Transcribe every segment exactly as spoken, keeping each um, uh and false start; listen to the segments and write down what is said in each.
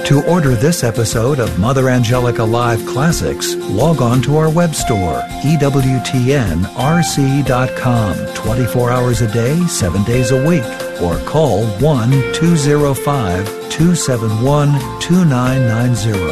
To order this episode of Mother Angelica Live Classics, log on to our web store, E W T N R C dot com, twenty-four hours a day, seven days a week, or call one two zero five, two seven one, two nine nine zero.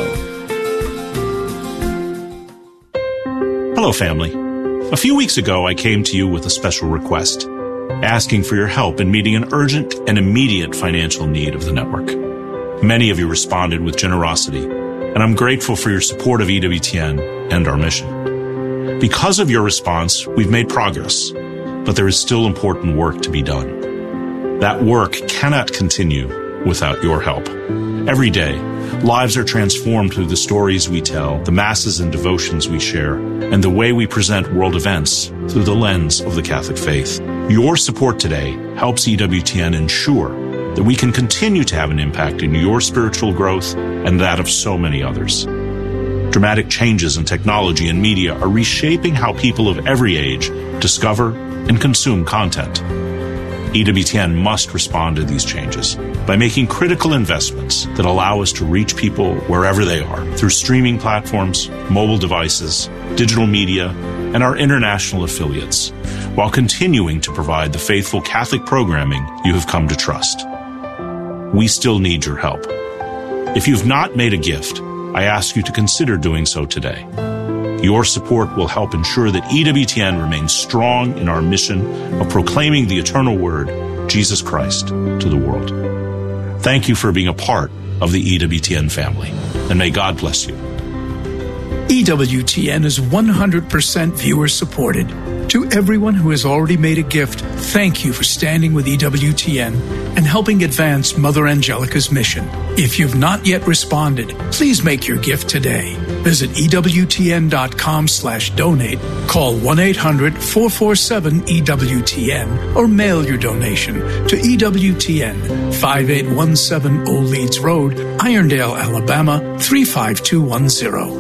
Hello, family. A few weeks ago, I came to you with a special request, asking for your help in meeting an urgent and immediate financial need of the network. Many of you responded with generosity, and I'm grateful for your support of E W T N and our mission. Because of your response, we've made progress, but there is still important work to be done. That work cannot continue without your help. Every day, lives are transformed through the stories we tell, the masses and devotions we share, and the way we present world events through the lens of the Catholic faith. Your support today helps E W T N ensure that we can continue to have an impact in your spiritual growth and that of so many others. Dramatic changes in technology and media are reshaping how people of every age discover and consume content. E W T N must respond to these changes by making critical investments that allow us to reach people wherever they are through streaming platforms, mobile devices, digital media, and our international affiliates, while continuing to provide the faithful Catholic programming you have come to trust. We still need your help. If you've not made a gift, I ask you to consider doing so today. Your support will help ensure that E W T N remains strong in our mission of proclaiming the eternal word, Jesus Christ, to the world. Thank you for being a part of the E W T N family, and may God bless you. E W T N is one hundred percent viewer supported. To everyone who has already made a gift, thank you for standing with E W T N and helping advance Mother Angelica's mission. If you've not yet responded, please make your gift today. Visit E W T N dot com slash donate, call one eight hundred, four four seven, E W T N, or mail your donation to E W T N, five eight one seven Old Leeds Road, Irondale, Alabama, three five two one zero.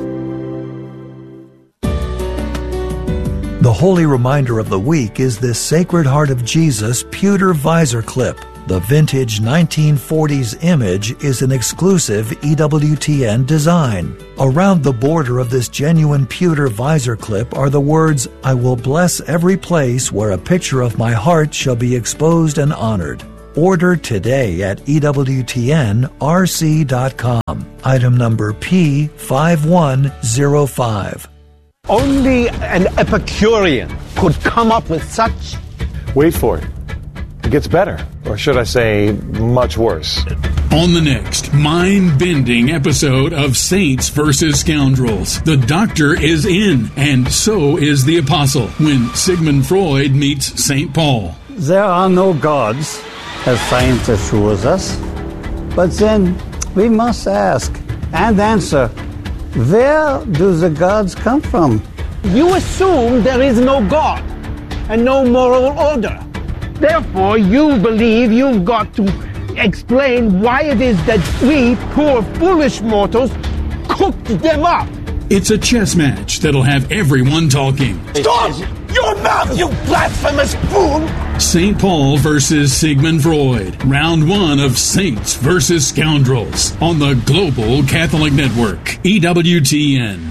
The holy reminder of the week is this Sacred Heart of Jesus pewter visor clip. The vintage nineteen forties image is an exclusive E W T N design. Around the border of this genuine pewter visor clip are the words, "I will bless every place where a picture of my heart shall be exposed and honored." Order today at E W T N R C dot com. Item number P five one zero five. Only an Epicurean could come up with such... Wait for it. It gets better. Or should I say, much worse. On the next mind-bending episode of Saints versus Scoundrels, the doctor is in, and so is the apostle, when Sigmund Freud meets Saint Paul. There are no gods, as science assures us. But then we must ask and answer, where do the gods come from? You assume there is no God and no moral order. Therefore, you believe you've got to explain why it is that we, poor, foolish mortals, cooked them up. It's a chess match that'll have everyone talking. Stop your mouth, you blasphemous fool! Saint Paul versus Sigmund Freud. Round one of Saints versus Scoundrels on the Global Catholic Network, E W T N.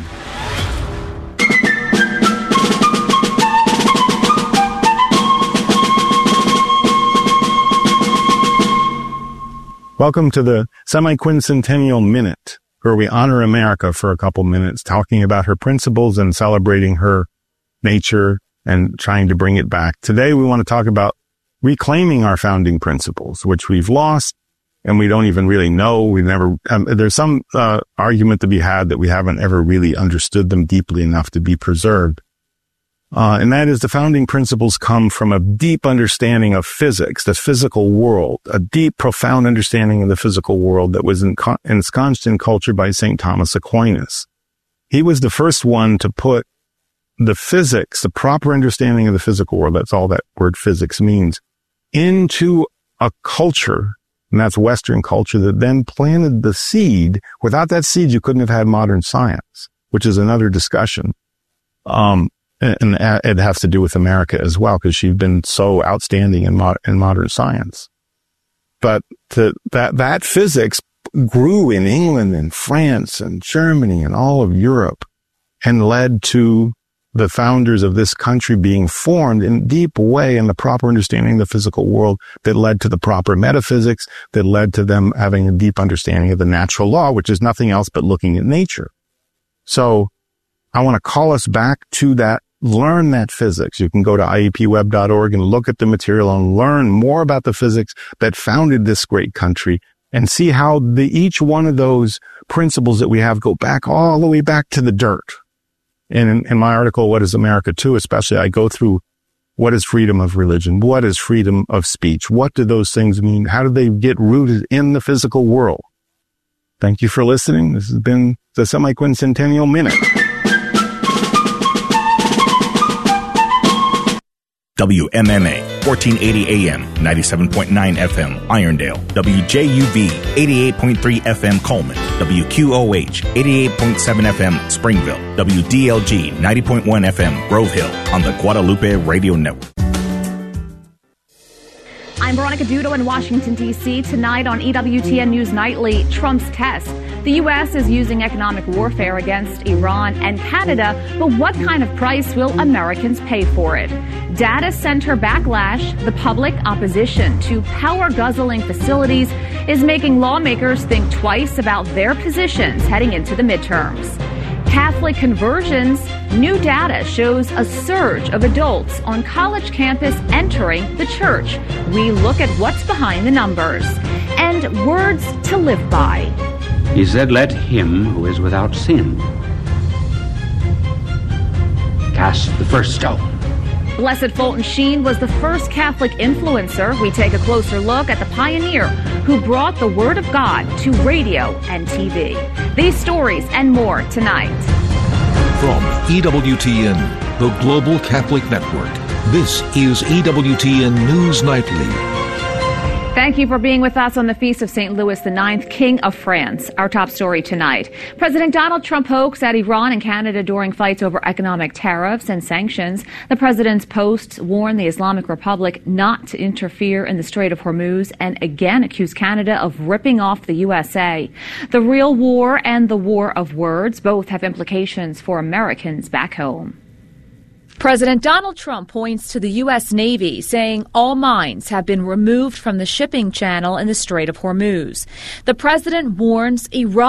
Welcome to the Semi-Quincentennial Minute, where we honor America for a couple minutes, talking about her principles and celebrating her nature and trying to bring it back. Today, we want to talk about reclaiming our founding principles, which we've lost and we don't even really know. We never, um, there's some uh, argument to be had that we haven't ever really understood them deeply enough to be preserved. Uh, and that is the founding principles come from a deep understanding of physics, the physical world, a deep, profound understanding of the physical world that was ensconced in culture by Saint Thomas Aquinas. He was the first one to put the physics, the proper understanding of the physical world, that's all that word physics means, into a culture, and that's Western culture, that then planted the seed. Without that seed, you couldn't have had modern science, which is another discussion. Um, and it has to do with America as well, because she's been so outstanding in, mo- in modern science. But to, that, that physics grew in England and France and Germany and all of Europe and led to the founders of this country being formed in a deep way in the proper understanding of the physical world that led to the proper metaphysics, that led to them having a deep understanding of the natural law, which is nothing else but looking at nature. So I want to call us back to that, learn that physics. You can go to I E P web dot org and look at the material and learn more about the physics that founded this great country and see how the, each one of those principles that we have go back all the way back to the dirt. And in, in my article, What is America To? Especially, I go through what is freedom of religion? What is freedom of speech? What do those things mean? How do they get rooted in the physical world? Thank you for listening. This has been the Semiquincentennial Minute. W M M A, fourteen eighty A M, ninety-seven point nine F M, Irondale. W J U V, eighty-eight point three F M, Coleman. W Q O H, eighty-eight point seven F M, Springville. W D L G, ninety point one F M, Grove Hill, on the Guadalupe Radio Network. I'm Veronica Dudo in Washington, D C Tonight on E W T N News Nightly, Trump's test. The U S is using economic warfare against Iran and Canada, but what kind of price will Americans pay for it? Data center backlash, the public opposition to power-guzzling facilities is making lawmakers think twice about their positions heading into the midterms. Catholic conversions, new data shows a surge of adults on college campus entering the church. We look at what's behind the numbers. And words to live by. He said, let him who is without sin cast the first stone. Blessed Fulton Sheen was the first Catholic influencer. We take a closer look at the pioneer who brought the Word of God to radio and T V. These stories and more tonight. From E W T N, the Global Catholic Network, this is E W T N News Nightly. Thank you for being with us on the Feast of Saint Louis the ninth, King of France. Our top story tonight. President Donald Trump pokes at Iran and Canada during fights over economic tariffs and sanctions. The president's posts warn the Islamic Republic not to interfere in the Strait of Hormuz and again accuse Canada of ripping off the U S A. The real war and the war of words both have implications for Americans back home. President Donald Trump points to the U S Navy, saying all mines have been removed from the shipping channel in the Strait of Hormuz. The president warns Iran